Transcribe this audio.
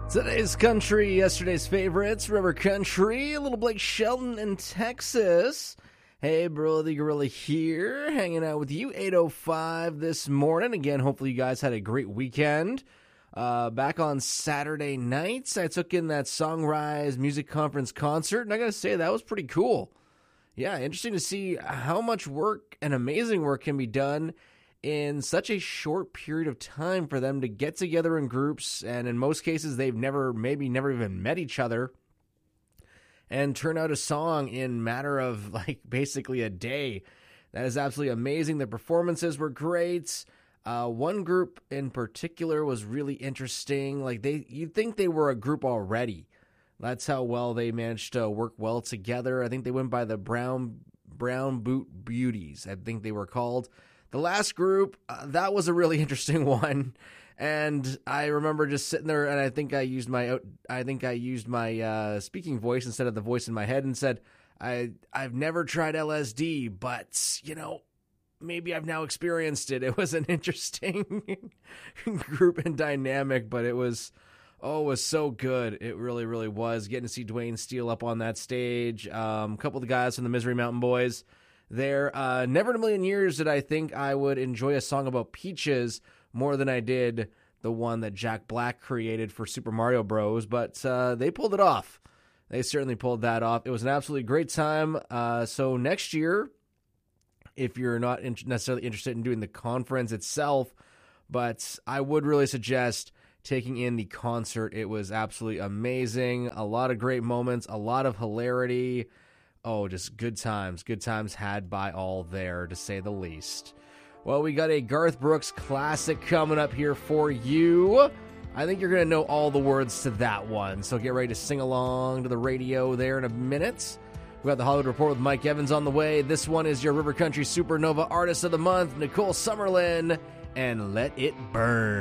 Today's country, yesterday's favorites, River Country, a little Blake Shelton in Texas. Hey, bro, the gorilla here, hanging out with you, 8:05 this morning. Again, hopefully you guys had a great weekend. Back on Saturday nights, I took in that Songrise Music Conference concert, and I gotta say, that was pretty cool. Yeah, interesting to see how much work and amazing work can be done in such a short period of time for them to get together in groups, and in most cases they've never even met each other, and turn out a song in matter of basically a day. That is absolutely amazing. The performances were great. One group in particular was really interesting. You'd think they were a group already. That's how well they managed to work well together. I think they went by the Brown Boot Beauties, I think they were called. The last group, that was a really interesting one, and I remember just sitting there, and I think I used my speaking voice instead of the voice in my head, and said, I've never tried LSD, but maybe I've now experienced it. It was an interesting group and dynamic, but it was so good. It really, really was. Getting to see Dwayne Steele up on that stage, a couple of the guys from the Misery Mountain Boys there. Never in a million years did I think I would enjoy a song about peaches more than I did the one that Jack Black created for Super Mario Bros. But they pulled it off. They certainly pulled that off. It was an absolutely great time. So next year, if you're not necessarily interested in doing the conference itself, but I would really suggest taking in the concert. It was absolutely amazing. A lot of great moments, a lot of hilarity. Oh, just good times had by all there, to say the least. Well, we got a Garth Brooks classic coming up here for you. I think you're going to know all the words to that one, so get ready to sing along to the radio there in a minute. We got the Hollywood Report with Mike Evans on the way. This one is your River Country Supernova Artist of the Month, Nicole Summerlin, and Let It Burn.